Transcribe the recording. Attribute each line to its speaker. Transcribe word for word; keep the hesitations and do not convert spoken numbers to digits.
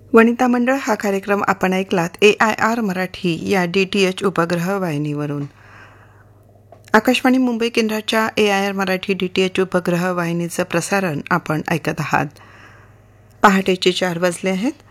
Speaker 1: वनिता मंडळ हा कार्यक्रम आपण ऐकलात ए आय आर मराठी या डी टी एच उपग्रह वाहिनीवरून. आकाशवाणी मुंबई केंद्राच्या ए I R Marathi D T H उपग्रह वाहिनीचं प्रसारण आपण ऐकत आहात. पहाटेचे चार वाजले आहेत.